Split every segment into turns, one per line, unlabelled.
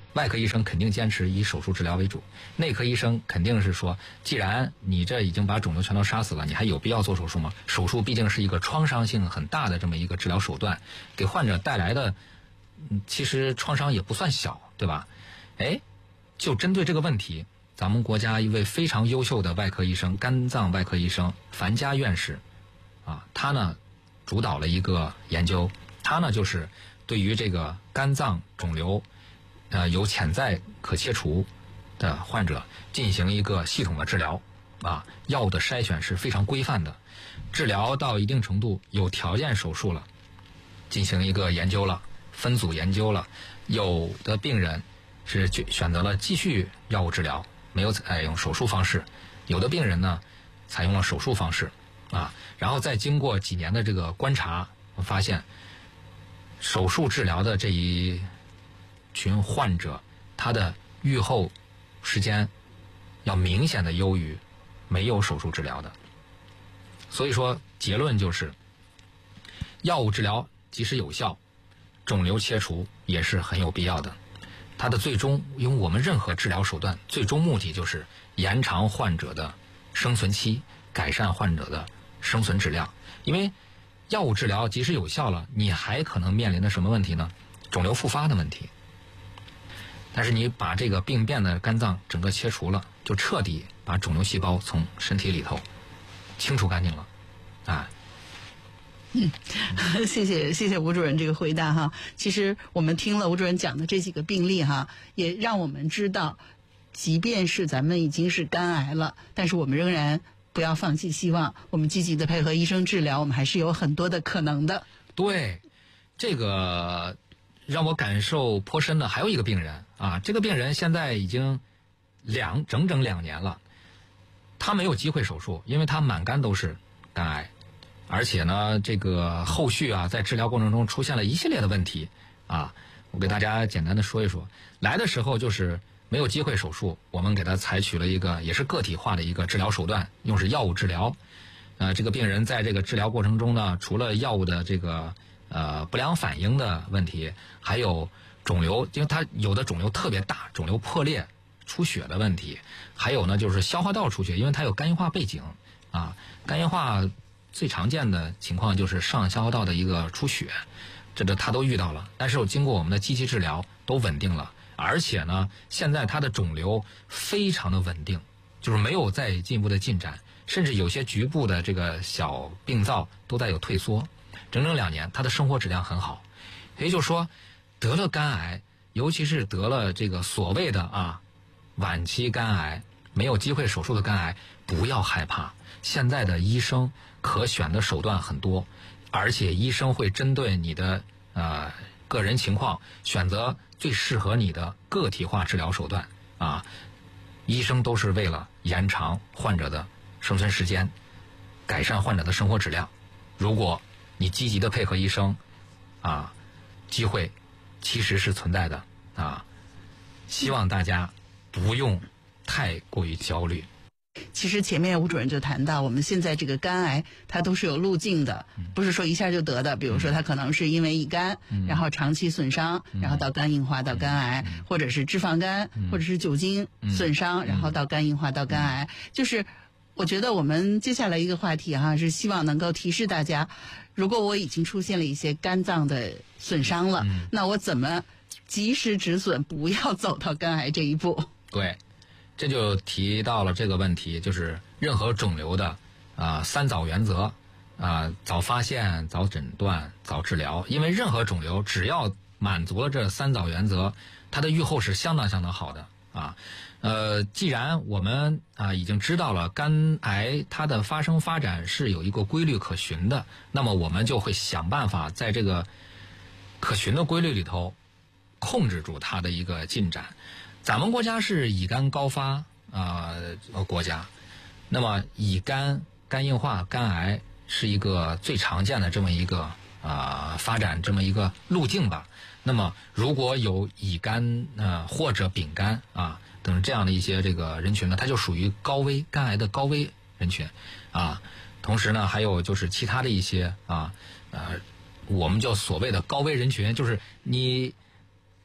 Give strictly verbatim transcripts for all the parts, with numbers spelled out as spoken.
外科医生肯定坚持以手术治疗为主，内科医生肯定是说，既然你这已经把肿瘤全都杀死了，你还有必要做手术吗？手术毕竟是一个创伤性很大的这么一个治疗手段，给患者带来的嗯，其实创伤也不算小，对吧？哎，就针对这个问题，咱们国家一位非常优秀的外科医生，肝脏外科医生樊家院士啊，他呢主导了一个研究，他呢就是对于这个肝脏肿瘤呃，有潜在可切除的患者进行一个系统的治疗啊，药物的筛选是非常规范的，治疗到一定程度有条件手术了，进行一个研究了，分组研究了，有的病人是选择了继续药物治疗，没有采用手术方式，有的病人呢采用了手术方式啊，然后再经过几年的这个观察，我发现手术治疗的这一群患者，他的预后时间要明显的优于没有手术治疗的。所以说结论就是，药物治疗即使有效，肿瘤切除也是很有必要的。它的最终，因为我们任何治疗手段最终目的就是延长患者的生存期，改善患者的生存质量。因为药物治疗即使有效了，你还可能面临的什么问题呢？肿瘤复发的问题。但是你把这个病变的肝脏整个切除了，就彻底把肿瘤细胞从身体里头清除干净了啊。
嗯，谢谢谢谢吴主任这个回答哈。其实我们听了吴主任讲的这几个病例哈，也让我们知道，即便是咱们已经是肝癌了，但是我们仍然不要放弃希望，我们积极的配合医生治疗，我们还是有很多的可能的。
对，这个让我感受颇深的还有一个病人啊，这个病人现在已经两整整两年了，他没有机会手术，因为他满肝都是肝癌，而且呢，这个后续啊，在治疗过程中出现了一系列的问题啊，我给大家简单的说一说。来的时候就是没有机会手术，我们给他采取了一个也是个体化的一个治疗手段，用是药物治疗。呃，这个病人在这个治疗过程中呢，除了药物的这个呃不良反应的问题，还有肿瘤，因为他有的肿瘤特别大，肿瘤破裂出血的问题，还有呢就是消化道出血，因为他有肝硬化背景啊，肝硬化最常见的情况就是上消化道的一个出血，这个他都遇到了，但是经过我们的积极治疗都稳定了，而且呢现在他的肿瘤非常的稳定，就是没有再进一步的进展，甚至有些局部的这个小病灶都在有退缩，整整两年他的生活质量很好。也就是说得了肝癌，尤其是得了这个所谓的啊晚期肝癌，没有机会手术的肝癌，不要害怕，现在的医生可选的手段很多，而且医生会针对你的呃个人情况选择最适合你的个体化治疗手段啊。医生都是为了延长患者的生存时间，改善患者的生活质量。如果你积极的配合医生啊，机会其实是存在的啊。希望大家不用太过于焦虑。
其实前面吴主任就谈到，我们现在这个肝癌它都是有路径的，不是说一下就得的。比如说它可能是因为乙肝，嗯、然后长期损伤，嗯、然后到肝硬化到肝癌，嗯、或者是脂肪肝，嗯、或者是酒精损伤，嗯、然后到肝硬化到肝癌。嗯、就是我觉得我们接下来一个话题哈，是希望能够提示大家，如果我已经出现了一些肝脏的损伤了，嗯、那我怎么及时止损，不要走到肝癌这一步？
对。这就提到了这个问题，就是任何肿瘤的啊、呃、三早原则啊、呃，早发现、早诊断、早治疗。因为任何肿瘤只要满足了这三早原则，它的预后是相当相当好的啊。呃，既然我们啊、呃、已经知道了肝癌它的发生发展是有一个规律可循的，那么我们就会想办法在这个可循的规律里头控制住它的一个进展。咱们国家是乙肝高发啊、呃、国家，那么乙肝、肝硬化、肝癌是一个最常见的这么一个啊、呃、发展这么一个路径吧。那么如果有乙肝呃或者丙肝啊等这样的一些这个人群呢，它就属于高危肝癌的高危人群啊。同时呢，还有就是其他的一些啊呃我们叫所谓的高危人群，就是你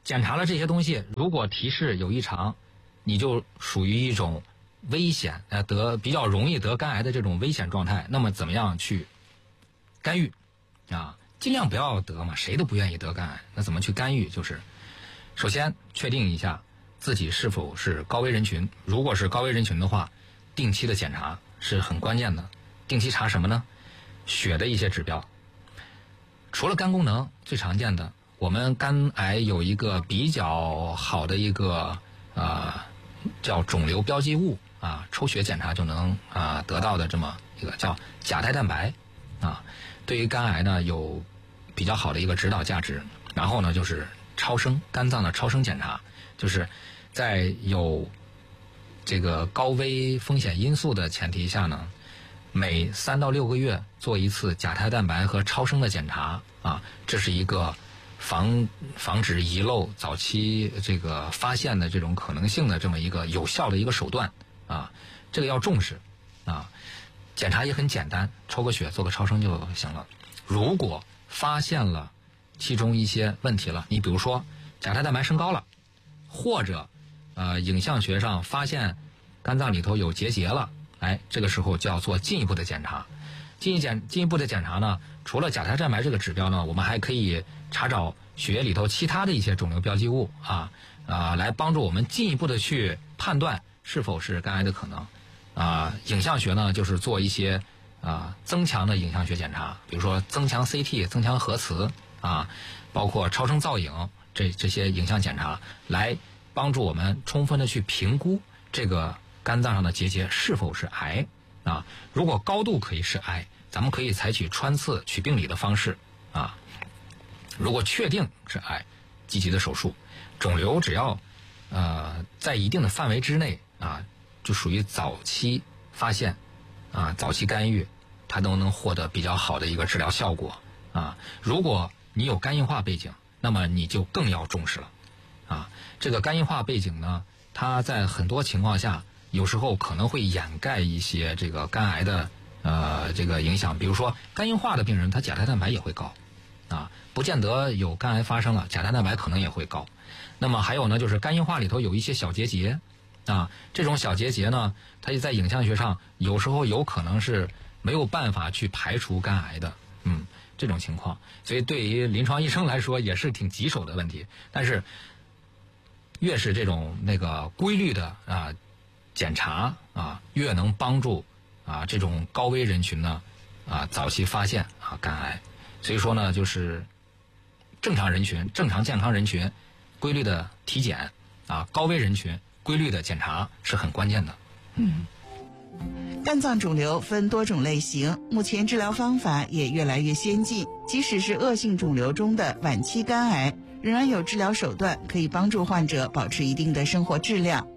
检查了这些东西，如果提示有异常，你就属于一种危险，呃，得比较容易得肝癌的这种危险状态。那么怎么样去干预啊？尽量不要得嘛，谁都不愿意得肝癌。那怎么去干预？就是首先确定一下自己是否是高危人群。如果是高危人群的话，定期的检查是很关键的。定期查什么呢？血的一些指标。除了肝功能，最常见的，我们肝癌有一个比较好的一个呃叫肿瘤标记物啊，抽血检查就能啊得到的这么一个叫甲胎蛋白啊，对于肝癌呢有比较好的一个指导价值。然后呢就是超声，肝脏的超声检查，就是在有这个高危风险因素的前提下呢，每三到六个月做一次甲胎蛋白和超声的检查啊，这是一个防防止遗漏、早期这个发现的这种可能性的这么一个有效的一个手段啊，这个要重视啊。检查也很简单，抽个血做个超声就行了。如果发现了其中一些问题了，你比如说甲胎蛋白升高了，或者呃影像学上发现肝脏里头有结节了，哎，这个时候就要做进一步的检查。进一检进一步的检查呢，除了甲胎蛋白这个指标呢，我们还可以查找血液里头其他的一些肿瘤标记物啊啊，来帮助我们进一步的去判断是否是肝癌的可能啊。影像学呢，就是做一些啊增强的影像学检查，比如说增强 C T、增强核磁啊，包括超声造影这这些影像检查，来帮助我们充分的去评估这个肝脏上的结节是否是癌啊。如果高度可以是癌，咱们可以采取穿刺取病理的方式啊。如果确定是癌，积极的手术。肿瘤只要呃在一定的范围之内啊，就属于早期发现啊，早期干预，它都能获得比较好的一个治疗效果啊。如果你有肝硬化背景，那么你就更要重视了啊。这个肝硬化背景呢，它在很多情况下有时候可能会掩盖一些这个肝癌的呃这个影响。比如说肝硬化的病人，他甲胎蛋白也会高啊，不见得有肝癌发生了，甲胎蛋白可能也会高。那么还有呢，就是肝硬化里头有一些小结节啊，这种小结节呢，它在影像学上有时候有可能是没有办法去排除肝癌的，嗯，这种情况。所以对于临床医生来说也是挺棘手的问题。但是越是这种那个规律的啊检查啊，越能帮助啊这种高危人群呢啊早期发现啊肝癌。所以说呢，就是正常人群、正常健康人群规律的体检啊，高危人群规律的检查是很关键的。
嗯，肝脏肿瘤分多种类型，目前治疗方法也越来越先进。即使是恶性肿瘤中的晚期肝癌，仍然有治疗手段可以帮助患者保持一定的生活质量。